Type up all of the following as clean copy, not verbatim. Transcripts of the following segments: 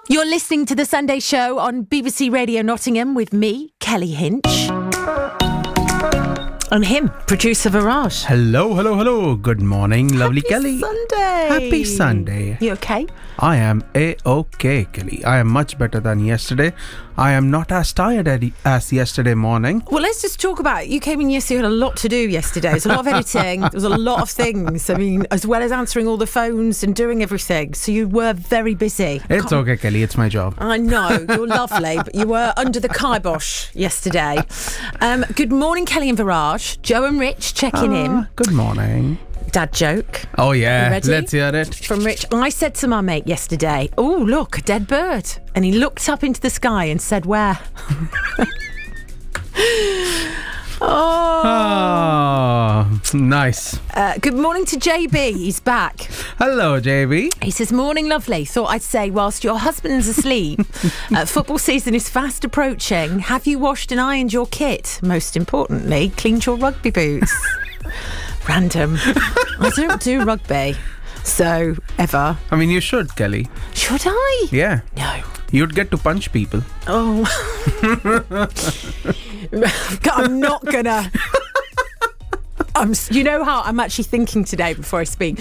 You're listening to The Sunday Show on BBC Radio Nottingham with me, Kelly Hinch. And him, producer Viraj. Hello. Good morning, lovely Happy Kelly. Sunday. Happy Sunday. You okay? I am A-OK, Kelly. I am much better than yesterday. I am not as tired as yesterday morning. Well, let's just talk about it. You came in yesterday, you had a lot to do yesterday. There's a lot of editing. There was a lot of things. I mean, as well as answering all the phones and doing everything. So you were very busy. It's okay, Kelly. It's my job. I know. You're lovely. But you were under the kibosh yesterday. Good morning, Kelly and Viraj. Joe and Rich checking in. Good morning. Dad joke. Oh, yeah. Ready? Let's hear it. From Rich. I said to my mate yesterday, oh, look, a dead bird. And he looked up into the sky and said, where? Oh, nice. Good morning to JB. He's back. Hello, JB. He says, morning, lovely. Thought I'd say, whilst your husband's asleep, football season is fast approaching. Have you washed and ironed your kit? Most importantly, cleaned your rugby boots. Random. I don't do rugby. So, ever. I mean, you should, Kelly. Should I? Yeah. No. You'd get to punch people. Oh. I'm not gonna. You know how I'm actually thinking today before I speak.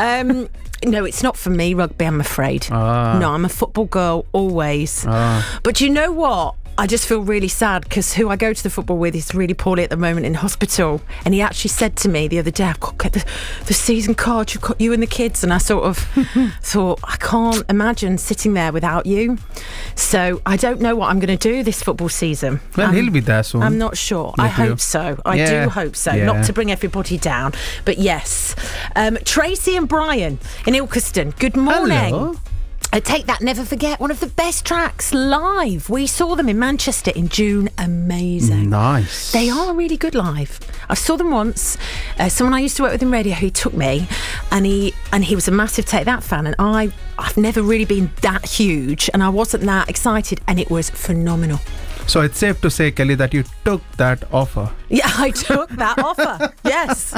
No, it's not for me, rugby, I'm afraid. No, I'm a football girl, always. But you know what? I just feel really sad because who I go to the football with is really poorly at the moment in hospital. And he actually said to me the other day, I've got to get the season card, you've got you and the kids. And I sort of thought, I can't imagine sitting there without you. So I don't know what I'm going to do this football season. Well, he'll be there soon. I'm not sure. I hope so. I do hope so. Yeah. Not to bring everybody down, but yes. Tracy and Brian in Ilkeston, good morning. Hello. Take That, Never Forget, one of the best tracks live. We saw them in Manchester in June. Amazing. Nice. They are really good live. I saw them once. Someone I used to work with in radio, he took me, and he was a massive Take That fan, and I've never really been that huge, and I wasn't that excited, and it was phenomenal. So it's safe to say, Kelly, that you took that offer. Yeah, I took that offer. Yes.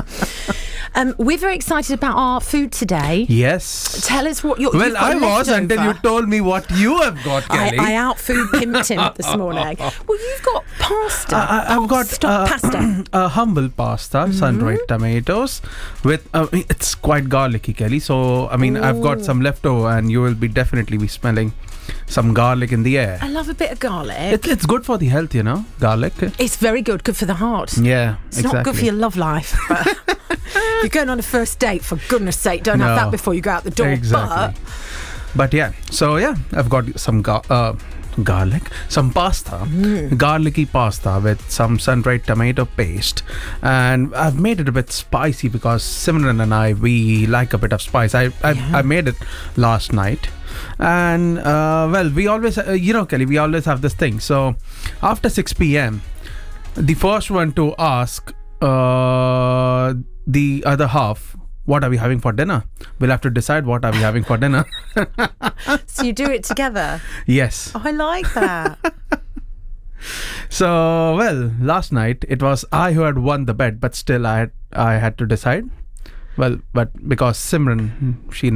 We're very excited about our food today. Yes. Tell us what you're. Well, I was until you told me what you have got, Kelly. I out-food pimped him this morning. Well, you've got pasta. I've got pasta. A humble pasta, sun-dried tomatoes with it's quite garlicky, Kelly. So I mean, I've got some leftover, and you will definitely be smelling some garlic in the air. I love a bit of garlic. It's good for the health, you know, garlic. It's very good for the heart. Yeah, it's not good for your love life. You're going on a first date, for goodness sake, don't have that before you go out the door. Exactly. But yeah, so yeah, I've got some garlic, some pasta, garlicky pasta with some sun-dried tomato paste, and I've made it a bit spicy because Simran and we like a bit of spice. I made it last night, and well, we always Kelly, we always have this thing. So after 6 p.m, the first one to ask the other half, what are we having for dinner? We'll have to decide what are we having for dinner. So you do it together? Yes. Oh, I like that. So, well, last night it was I who had won the bet, but still I had to decide. Well, but because Simran, she